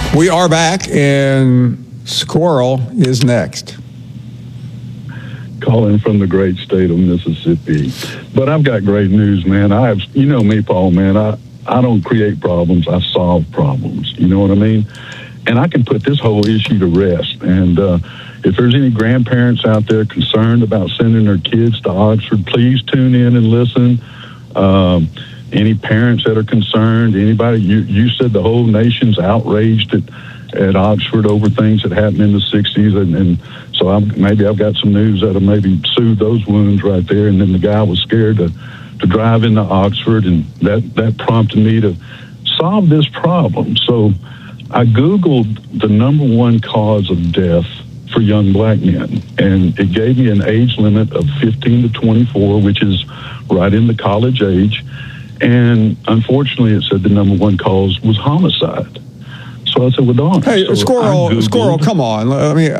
We are back, and Squirrel is next. Calling from the great state of Mississippi. But I've got great news, man. You know me, Paul, man. I don't create problems. I solve problems. You know what I mean? And I can put this whole issue to rest. And if there's any grandparents out there concerned about sending their kids to Oxford, please tune in and listen. Any parents that are concerned, anybody, you said the whole nation's outraged at Oxford over things that happened in the 60s. And so maybe I've got some news that'll maybe soothe those wounds right there. And then the guy was scared to drive into Oxford, and that prompted me to solve this problem. So I Googled the number one cause of death for young black men, and it gave me an age limit of 15 to 24, which is right in the college age. And unfortunately, it said the number one cause was homicide. So I said, well, darn. Hey, so Squirrel, come on. I mean,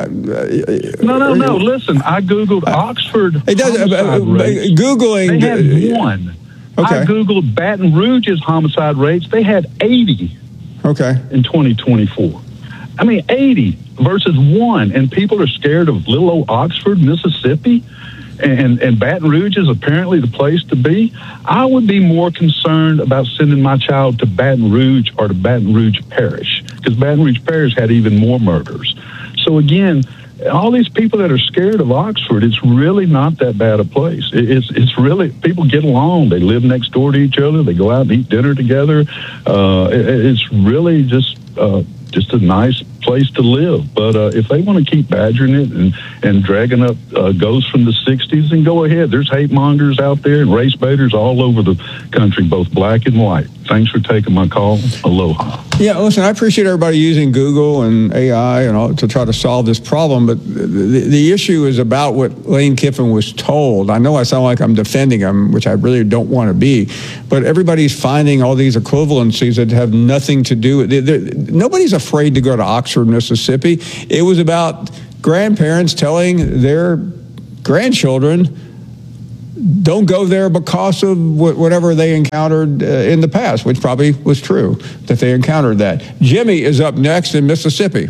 no. Listen, I Googled Oxford. It does, Googling. They had one. Okay. I Googled Baton Rouge's homicide rates. They had 80. Okay. In 2024. I mean, 80 versus 1. And people are scared of little old Oxford, Mississippi. And Baton Rouge is apparently the place to be. I would be more concerned about sending my child to Baton Rouge or to Baton Rouge Parish, because Baton Rouge Parish had even more murders. So again, all these people that are scared of Oxford, it's really not that bad a place. It's really, people get along. They live next door to each other. They go out and eat dinner together. It's really just a nice place to live. But if they want to keep badgering it and dragging up ghosts from the 60s, then go ahead. There's hate mongers out there and race baiters all over the country, both black and white. Thanks for taking my call. Aloha. Yeah, listen, I appreciate everybody using Google and AI and all to try to solve this problem, but the issue is about what Lane Kiffin was told. I know I sound like I'm defending him, which I really don't want to be, but everybody's finding all these equivalencies that have nothing to do with it. Nobody's afraid to go to Oxford, Mississippi. It was about grandparents telling their grandchildren, don't go there because of whatever they encountered in the past, which probably was true, that they encountered that. Jimmy is up next in Mississippi.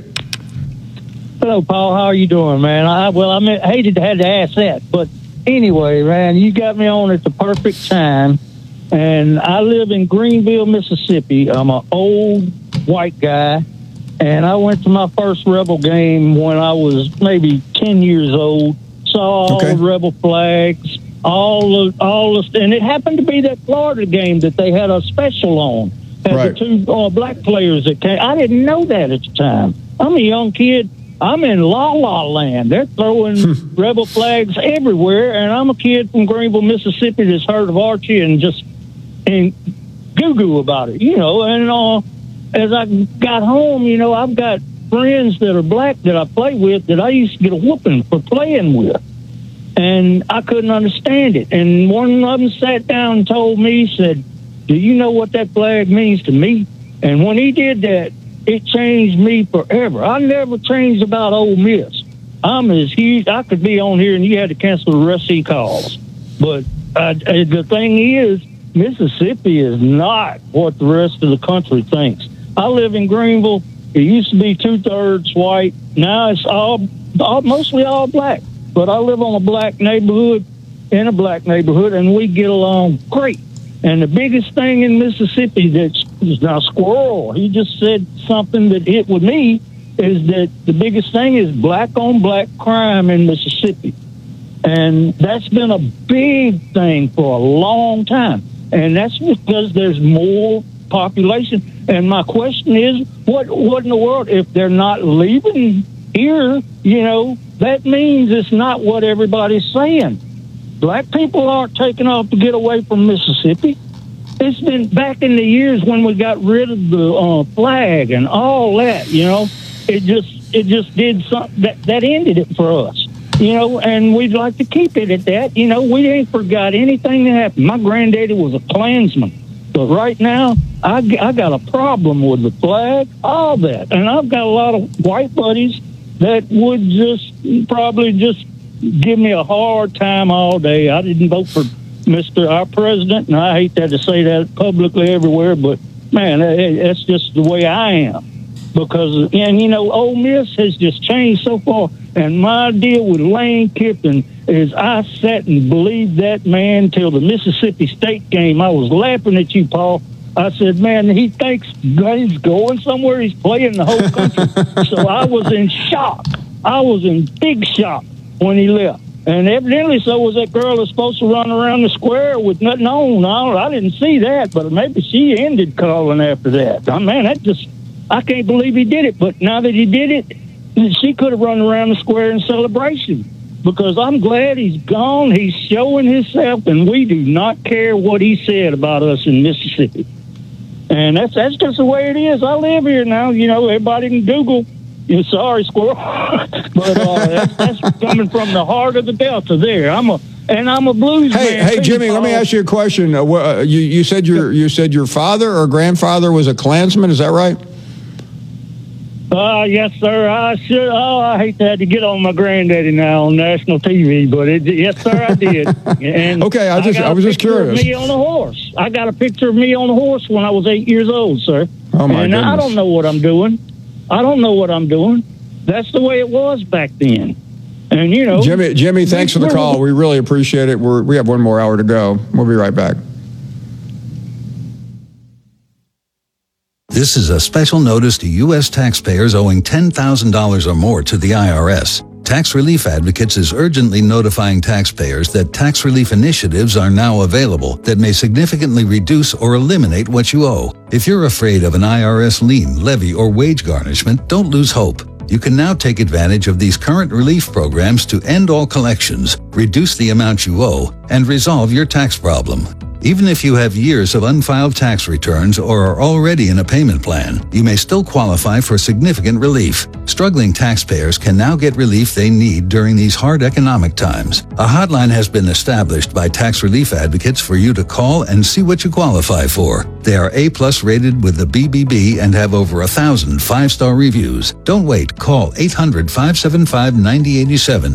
Hello, Paul. How are you doing, man? I hated to have to ask that, but anyway, man, you got me on at the perfect time. And I live in Greenville, Mississippi. I'm an old white guy, and I went to my first Rebel game when I was maybe 10 years old. Saw all the Rebel flags. And it happened to be that Florida game that they had a special on. Had the two black players that came. I didn't know that at the time. I'm a young kid. I'm in La La Land. They're throwing Rebel flags everywhere, and I'm a kid from Greenville, Mississippi that's heard of Archie and goo-goo about it, And as I got home, I've got friends that are black that I play with that I used to get a whooping for playing with. And I couldn't understand it. And one of them sat down and told me, said, do you know what that flag means to me? And when he did that, it changed me forever. I never changed about Ole Miss. I'm as huge. I could be on here and you had to cancel the rest of the calls. But the thing is, Mississippi is not what the rest of the country thinks. I live in Greenville. It used to be 2/3 white. Now it's mostly all black. But I live in a black neighborhood, and we get along great. And the biggest thing in Mississippi is now Squirrel. He just said something that hit with me, is that the biggest thing is black-on-black crime in Mississippi. And that's been a big thing for a long time. And that's because there's more population. And my question is, what in the world, if they're not leaving here, that means it's not what everybody's saying. Black people aren't taking off to get away from Mississippi. It's been back in the years when we got rid of the flag and all that, It just did something that ended it for us, and we'd like to keep it at that. We ain't forgot anything that happened. My granddaddy was a Klansman, but right now I got a problem with the flag, all that, and I've got a lot of white buddies that would probably just give me a hard time all day. I didn't vote for our president, and I hate to say that publicly everywhere, but man, that's just the way I am. because, and you know, Ole Miss has just changed so far. And my deal with Lane Kiffin is I sat and believed that man till the Mississippi State game. I was laughing at you, Paul. I said, man, he thinks he's going somewhere. He's playing the whole country. So I was in shock. I was in big shock when he left. And evidently so was that girl that's supposed to run around the square with nothing on. I didn't see that, but maybe she ended calling after that. Man, I can't believe he did it. But now that he did it, she could have run around the square in celebration. Because I'm glad he's gone. He's showing himself, and we do not care what he said about us in Mississippi. And that's just the way it is. I live here now. You know, everybody can Google. Sorry, squirrel. But that's coming from the heart of the Delta there. I'm a blues man. Hey, Jimmy, let me ask you a question. You said your father or grandfather was a Klansman. Is that right? Yes, sir. I should. I hate to have to get on my granddaddy now on national TV, but yes, sir, I did. And okay, I was just curious. Me on a horse. I got a picture of me on a horse when I was 8 years old, sir. Oh my goodness. I don't know what I'm doing. That's the way it was back then. And you know, Jimmy, thanks for the call. We really appreciate it. We have one more hour to go. We'll be right back. This is a special notice to U.S. taxpayers owing $10,000 or more to the IRS. Tax Relief Advocates is urgently notifying taxpayers that tax relief initiatives are now available that may significantly reduce or eliminate what you owe. If you're afraid of an IRS lien, levy, or wage garnishment, don't lose hope. You can now take advantage of these current relief programs to end all collections, reduce the amount you owe, and resolve your tax problem. Even if you have years of unfiled tax returns or are already in a payment plan, you may still qualify for significant relief. Struggling taxpayers can now get relief they need during these hard economic times. A hotline has been established by Tax Relief Advocates for you to call and see what you qualify for. They are A+ rated with the BBB and have over 1,000 5-star reviews. Don't wait. Call 800-575-9087.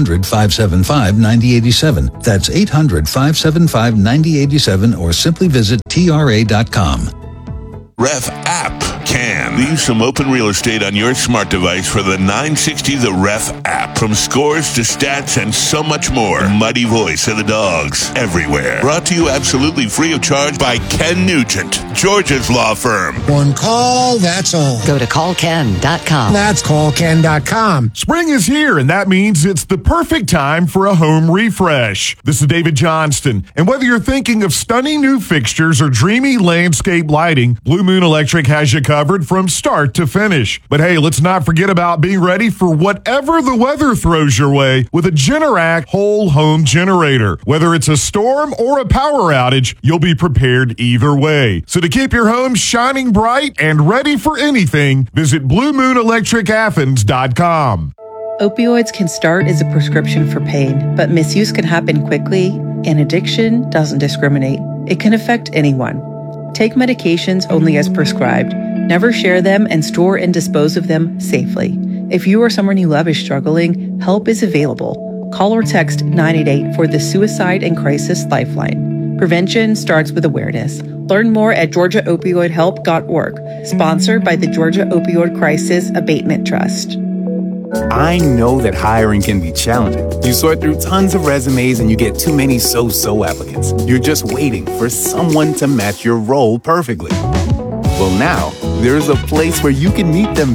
800-575-9087. That's 800-575-9087. Or simply visit TRA.com. Ref app can. Leave some open real estate on your smart device for the 960 The Ref app. From scores to stats and so much more. The mighty voice of the dogs everywhere. Brought to you absolutely free of charge by Ken Nugent, Georgia's law firm. One call, that's all. Go to callken.com. That's callken.com. Spring is here, and that means it's the perfect time for a home refresh. This is David Johnston, and whether you're thinking of stunning new fixtures or dreamy landscape lighting, Blue Moon Electric has you covered from start to finish. But hey, let's not forget about being ready for whatever the weather throws your way with a Generac whole home generator. Whether it's a storm or a power outage, you'll be prepared either way. So to keep your home shining bright and ready for anything, visit BlueMoonElectricAthens.com. Opioids can start as a prescription for pain, but misuse can happen quickly, and addiction doesn't discriminate. It can affect anyone. Take medications only as prescribed. Never share them and store and dispose of them safely. If you or someone you love is struggling, help is available. Call or text 988 for the Suicide and Crisis Lifeline. Prevention starts with awareness. Learn more at GeorgiaOpioidHelp.org. Sponsored by the Georgia Opioid Crisis Abatement Trust. I know that hiring can be challenging. You sort through tons of resumes and you get too many so-so applicants. You're just waiting for someone to match your role perfectly. Well, now, there's a place where you can meet them